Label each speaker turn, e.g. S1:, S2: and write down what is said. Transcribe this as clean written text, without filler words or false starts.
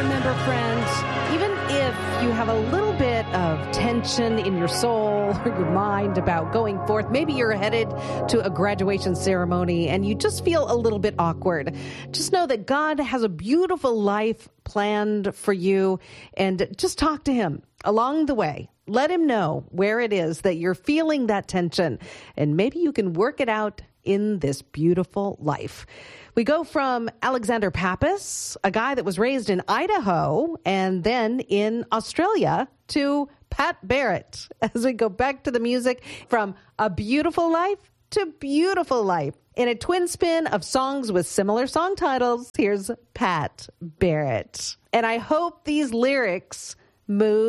S1: remember, friends, even if you have a little bit of tension in your soul or your mind about going forth, maybe you're headed to a graduation ceremony and you just feel a little bit awkward, just know that God has a beautiful life planned for you, and just talk to him along the way. Let him know where it is that you're feeling that tension, and maybe you can work it out in this beautiful life. We go from Alexander Pappas, a guy that was raised in Idaho and then in Australia, to Pat Barrett, as we go back to the music from A Beautiful Life to Beautiful Life. In a twin spin of songs with similar song titles, here's Pat Barrett. And I hope these lyrics move